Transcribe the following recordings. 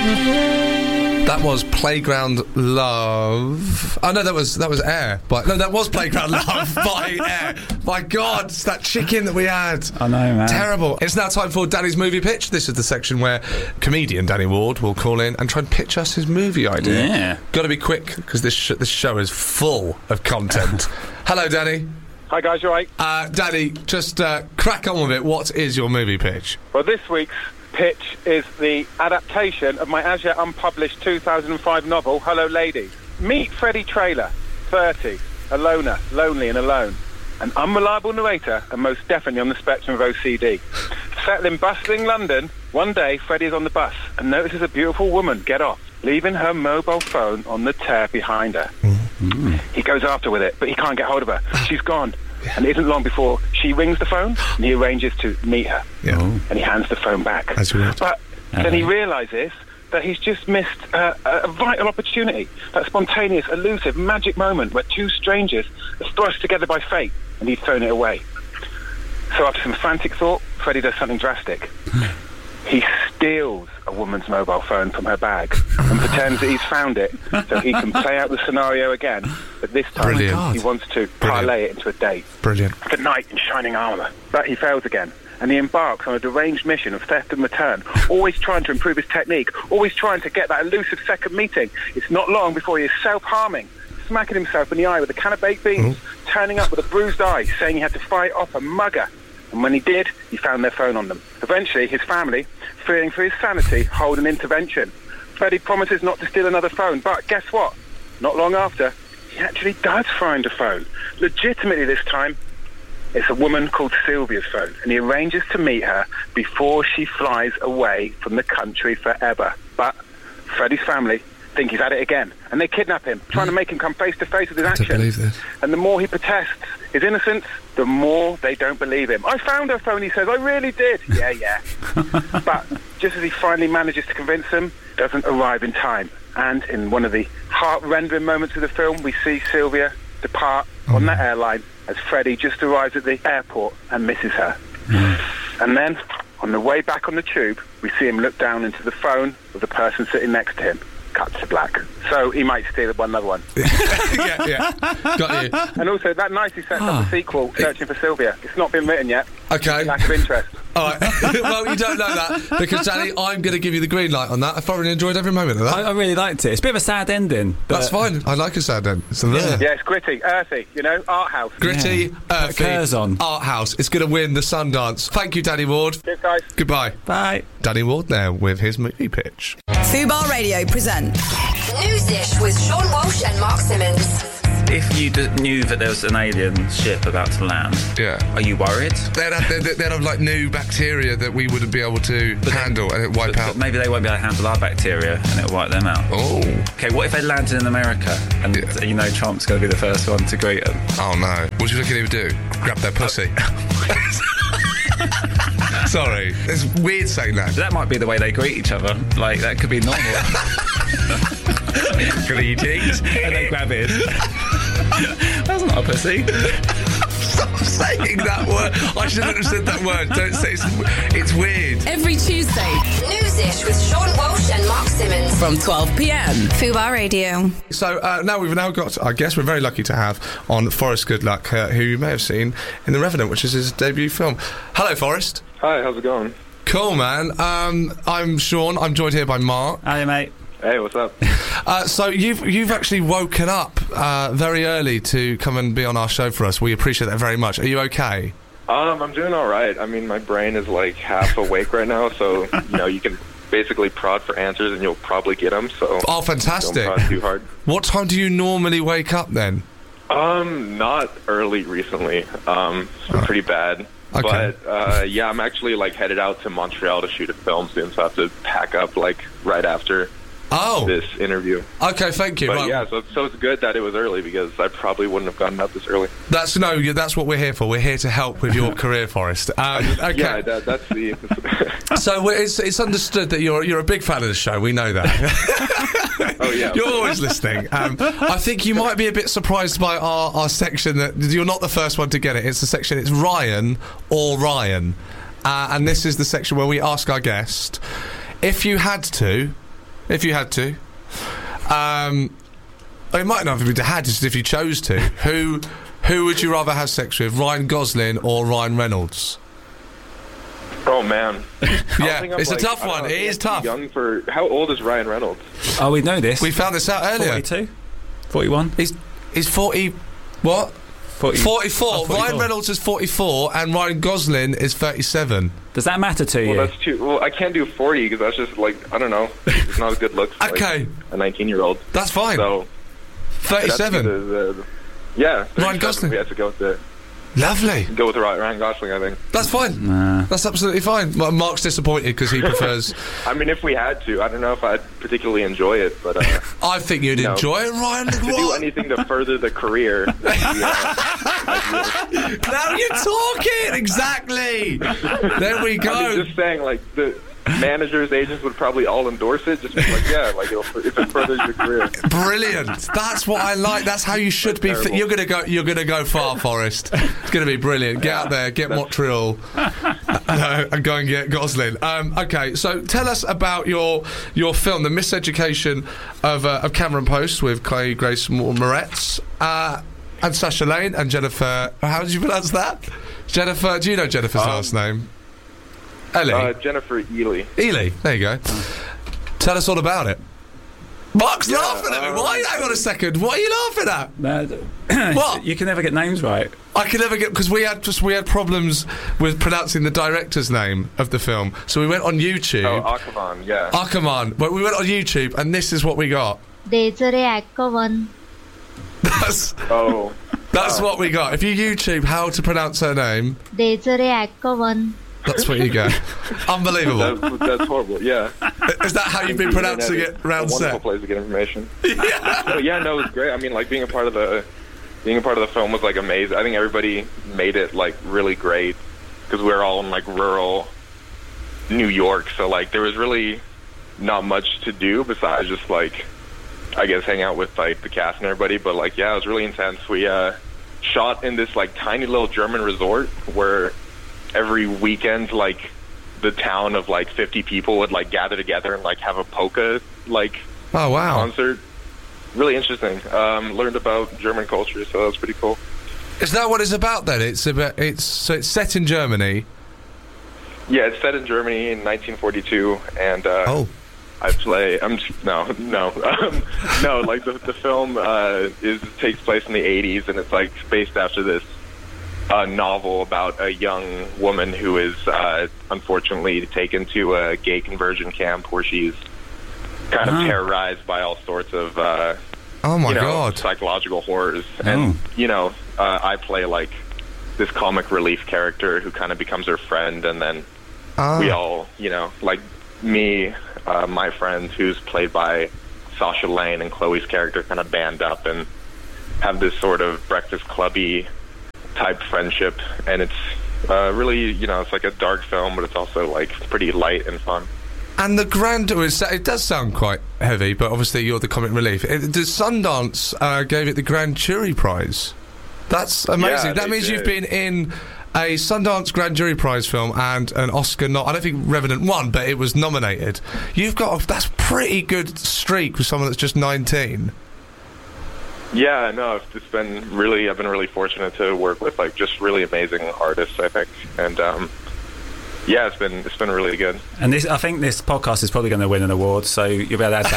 That was Playground Love. Oh no, that was Air. But no, that was Playground Love by Air. My God, it's that chicken that we had. I know, man. Terrible. It's now time for Danny's movie pitch. This is the section where comedian Danny Ward will call in and try and pitch us his movie idea. Yeah. Got to be quick because this show is full of content. Hello, Danny. Hi guys, you alright? Danny, just crack on with it. What is your movie pitch? Well, this week's pitch is the adaptation of my as yet unpublished 2005 novel, Hello Lady. Meet Freddie Trailer, 30, a loner, lonely and alone. An unreliable narrator and most definitely on the spectrum of OCD. Settled in bustling London, one day Freddie is on the bus and notices a beautiful woman get off, leaving her mobile phone on the tear behind her. Mm-hmm. He goes after with it, but he can't get hold of her. She's gone. And it isn't long before she rings the phone and he arranges to meet her. Yeah. And he hands the phone back. But then he realises that he's just missed a vital opportunity, that spontaneous, elusive, magic moment where two strangers are thrust together by fate, and he's thrown it away. So after some frantic thought, Freddie does something drastic. He steals a woman's mobile phone from her bag and pretends that he's found it so he can play out the scenario again, but this time he wants to parlay it into a date. Brilliant. The knight in shining armour. But he fails again, and he embarks on a deranged mission of theft and return, always trying to improve his technique, always trying to get that elusive second meeting. It's not long before he is self-harming, smacking himself in the eye with a can of baked beans, turning up with a bruised eye, saying he had to fight off a mugger. And when he did, he found their phone on them. Eventually, his family, fearing for his sanity, hold an intervention. Freddie promises not to steal another phone, but guess what? Not long after, he actually does find a phone. Legitimately this time, it's a woman called Sylvia's phone, and he arranges to meet her before she flies away from the country forever. But Freddie's family think he's at it again, and they kidnap him, trying to make him come face to face with his actions. I don't believe this. And the more he protests his innocence, the more they don't believe him. I found her phone, he says. I really did. Yeah. But just as he finally manages to convince them, it doesn't arrive in time. And in one of the heart-rendering moments of the film, we see Sylvia depart on that airline as Freddie just arrives at the airport and misses her. And then, on the way back on the tube, we see him look down into the phone of the person sitting next to him. Cuts to black. So he might steal another one. yeah. Got you. And also, that nicely sets up a sequel, Searching for Sylvia. It's not been written yet. Okay. Lack of interest. All right. Well, you don't know that because, Danny, I'm going to give you the green light on that. I thoroughly enjoyed every moment of that. I really liked it. It's a bit of a sad ending. But that's fine. I like a sad ending. Yeah, it's gritty, earthy, art house. Gritty, earthy, on. art house. It's going to win the Sundance. Thank you, Danny Ward. Cheers, guys. Goodbye. Bye. Danny Ward there with his movie pitch. Fubar Radio presents Newsish with Sean Walsh and Mark Simmons. If you knew that there was an alien ship about to land, are you worried? They'd have like new bacteria that we wouldn't be able to handle and it'd wipe out. But maybe they won't be able to handle our bacteria and it'll wipe them out. Oh. Okay, what if they landed in America and Trump's going to be the first one to greet them? Oh no. What do you think he would do? Grab their pussy? Sorry. It's weird saying that. That might be the way they greet each other. Like, that could be normal. Greetings. And they grab it. That's not a pussy. Stop saying that word. I shouldn't have said that word. Don't say it's weird. every Tuesday. Newsish with Sean Walsh and Mark Simmons. From 12 p.m. Fubar Radio. So we've now got, I guess we're very lucky to have on Forrest Goodluck, who you may have seen in The Revenant, which is his debut film. Hello, Forrest. Hi, how's it going? Cool, man. I'm Sean. I'm joined here by Mark. Hi, mate. Hey, what's up? So you've actually woken up very early to come and be on our show for us. We appreciate that very much. Are you okay? I'm doing all right. I mean, my brain is like half awake right now, so you can basically prod for answers and you'll probably get them. So fantastic! Don't prod too hard. What time do you normally wake up then? Not early recently. It's been pretty bad. Okay. But I'm actually like headed out to Montreal to shoot a film soon, so I have to pack up like right after this interview. Okay, thank you. But so it's good that it was early because I probably wouldn't have gotten up this early. That's what we're here for. We're here to help with your career, Forrest. Okay. Yeah, that's the. So it's understood that you're a big fan of the show. We know that. Oh yeah, you're always listening. I think you might be a bit surprised by our section that you're not the first one to get it. It's the section. It's Ryan or Ryan, and this is the section where we ask our guest, if you had to If you had to. It might not have been had, just if you chose to. Who would you rather have sex with, Ryan Gosling or Ryan Reynolds? Oh man, yeah, it's a tough one. It is tough. Young for how old is Ryan Reynolds? Oh, we know this. We found this out earlier. 42, 41. He's 40. What? 44. Oh, 44. Ryan Reynolds is 44, and Ryan Gosling is 37. Does that matter to you? Well, that's too. Well, I can't do 40 because that's just like I don't know. It's not a good look. For, Okay, a 19-year-old. That's fine. So 37. Yeah, Ryan Gosling. We have to go with the. Lovely. Go with Ryan Gosling, I think. That's fine. Nah. That's absolutely fine. Mark's disappointed because he prefers... I mean, if we had to. I don't know if I'd particularly enjoy it, but... I think you'd enjoy it, Ryan. To do anything to further the career. Now you're talking! Exactly! There we go. I'm just saying, like, the... managers, agents would probably all endorse it. Just be like, yeah, like if it furthers your career. Brilliant. That's what I like. That's how you should be. You're gonna go far, Forrest. It's gonna be brilliant. Get out there, get Montreal, and go and get Gosling. Okay, so tell us about your film, The Miseducation of Cameron Post, with Chloe Grace Moretz and Sasha Lane and Jennifer. How did you pronounce that? Jennifer. Do you know Jennifer's last name? Ellie? Jennifer Ely. Ely, there you go. Tell us all about it. Mark's laughing at me. Why? Hang on a second. What are you laughing at? No, what? You can never get names right. I can never get, because we had problems with pronouncing the director's name of the film. So we went on YouTube. Oh, Ackerman, yeah. Ackerman. But we went on YouTube, and this is what we got. That's what we got. If you YouTube how to pronounce her name, that's what you get. Unbelievable. That's horrible. Yeah. Is that how you've been pronouncing it round set? Wonderful place to get information. Yeah. But yeah, no, it was great. I mean, like being a part of the film was like amazing. I think everybody made it like really great because we were all in like rural New York, so like there was really not much to do besides just like I guess hang out with like the cast and everybody. But like yeah, it was really intense. We shot in this like tiny little German resort where every weekend, like, the town of, like, 50 people would, like, gather together and, like, have a polka, like, concert. Really interesting. Learned about German culture, so that was pretty cool. Is that what it's about, then? It's set in Germany? Yeah, it's set in Germany in 1942, and, I play... No, like, the film takes place in the 80s, and it's, like, based after this novel about a young woman who is unfortunately taken to a gay conversion camp where she's kind of terrorized by all sorts of God, psychological horrors. And I play like this comic relief character who kind of becomes her friend, and then we all, like me, my friend who's played by Sasha Lane, and Chloe's character kind of band up and have this sort of Breakfast Clubby type friendship, and it's really, it's like a dark film, but it's also like pretty light and fun. And the Grand, it does sound quite heavy, but obviously you're the comic relief. The Sundance gave it the Grand Jury Prize. That's amazing. Yeah, that means you've been in a Sundance Grand Jury Prize film and an Oscar. I don't think Revenant won, but it was nominated. That's pretty good streak with someone that's just 19. Yeah, no, I've been really fortunate to work with like just really amazing artists, I think, and yeah, it's been really good. And I think this podcast is probably going to win an award, so you'll be able to add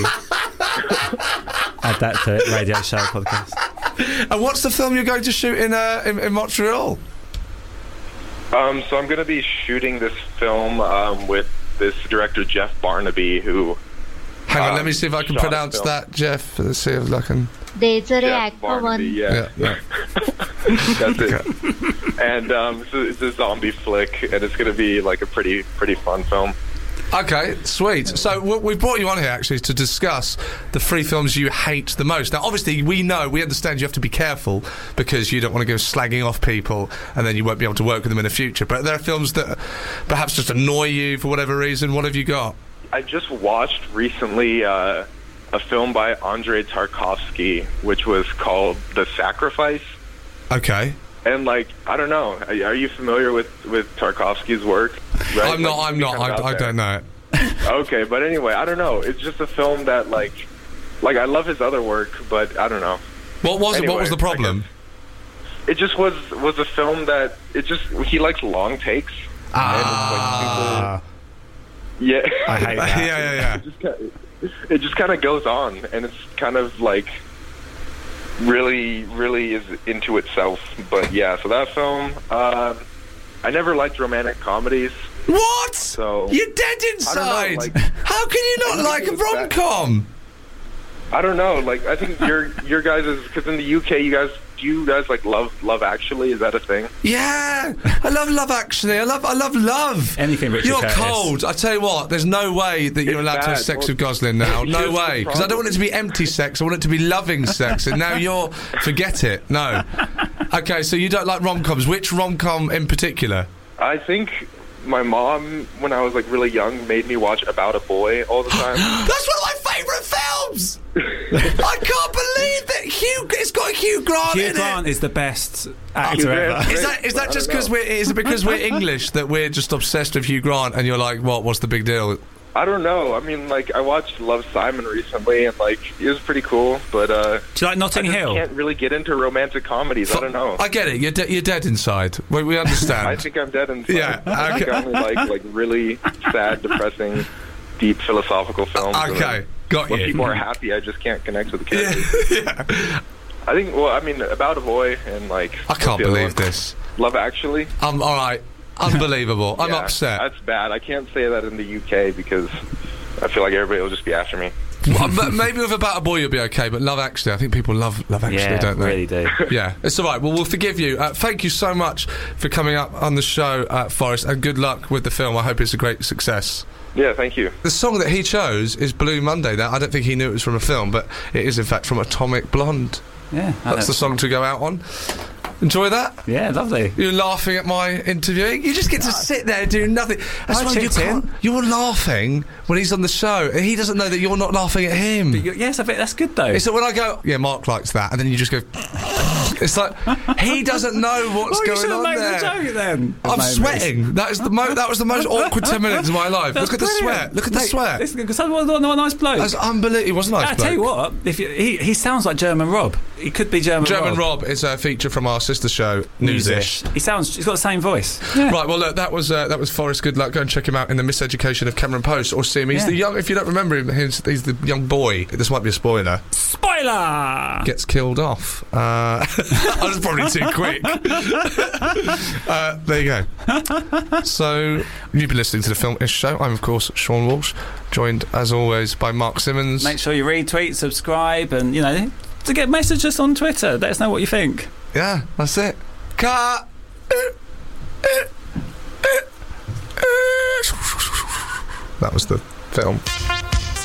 that to Radio Show podcast. And what's the film you're going to shoot in Montreal? So I'm going to be shooting this film with this director Jeff Barnaby, who. Hang on, let me see if I can pronounce that, Jeff. Let's see if I can. Jeff Barnaby, yeah. That's it. And it's a zombie flick, and it's going to be like a pretty fun film. Okay, sweet. So we brought you on here actually to discuss the 3 films you hate the most. Now, obviously, we understand you have to be careful because you don't want to go slagging off people, and then you won't be able to work with them in the future. But there are films that perhaps just annoy you for whatever reason. What have you got? I just watched recently a film by Andrei Tarkovsky, which was called The Sacrifice. Okay. And like, I don't know. Are you familiar with Tarkovsky's work? Right? I'm not. I don't know it. Okay, but anyway, I don't know. It's just a film that, like I love his other work, but I don't know. What was it? What was the problem? It just was a film that he likes long takes. Ah. Yeah. I hate that. Yeah. It just kind of goes on, and it's kind of like really, really is into itself. But yeah, so that film, I never liked romantic comedies. What? So you're dead inside. Know, how can you not like a rom-com? I don't know. Like, I think your guys is, because in the UK, do you guys like Love Actually? Is that a thing? Yeah, I love Love Actually. I love love. Anything Richard You're Curtis. Cold. I tell you what, there's no way that you're allowed to have sex with Gosling now. No way, because I don't want it to be empty sex. I want it to be loving sex. And now forget it. No. Okay, so you don't like rom-coms. Which rom-com in particular? I think my mom, when I was like really young, made me watch About a Boy all the time. That's one of my favourite films. I can't believe that it's got Hugh Grant in it. Hugh Grant is the best actor ever. Is that just because we're English that we're just obsessed with Hugh Grant and you're like, what's the big deal? I don't know. I mean, like, I watched Love, Simon recently, and like, it was pretty cool. But do you like Notting Hill? I can't really get into romantic comedies. I don't know. I get it. You're dead inside. We understand. I think I'm dead inside. Yeah. I think I only like really sad, depressing, deep philosophical films. Okay, got when you. When people are happy, I just can't connect with the characters. Yeah. I think. Well, I mean, About a Boy and like. I can't believe this. Love Actually. All right. Unbelievable. I'm upset. That's bad. I can't say that in the UK because I feel like everybody will just be after me. Well, maybe with About a Boy you'll be okay, but Love Actually, I think people love Actually, don't they? Really do. Yeah, it's all right. Well, we'll forgive you. Thank you so much for coming up on the show, Forrest, and good luck with the film. I hope it's a great success. Yeah, thank you. The song that he chose is Blue Monday. Now, I don't think he knew it was from a film, but it is in fact from Atomic Blonde. Yeah, that's the song to go out on. Enjoy that? Yeah, lovely. You're laughing at my interviewing. You just get to sit there doing nothing. That's why you're laughing when he's on the show, and he doesn't know that you're not laughing at him. Yes, I bet that's good though. It's like when I go, yeah, Mark likes that, and then you just go. It's like he doesn't know what's going on there. The joke, then. I'm sweating. That was the most awkward 10 minutes of my life. Look at the sweat. Look at the sweat. Because that was a nice bloke. That's unbelievable. He was a nice bloke. I tell you what, he sounds like German Rob. He could be German Rob is a feature from our sister show, Newsish. He's got the same voice. Yeah. Right, well, look, that was Forrest Good Luck. Go and check him out in The Miseducation of Cameron Post, or see him. He's the young, if you don't remember him, he's the young boy. This might be a spoiler. Spoiler! Gets killed off. I was probably too quick. There you go. So, you've been listening to the Film-ish Show. I'm, of course, Sean Walsh, joined, as always, by Mark Simmons. Make sure you retweet, subscribe, and, to get messages on Twitter. Let us know what you think. Yeah, that's it. Cut! That was the film.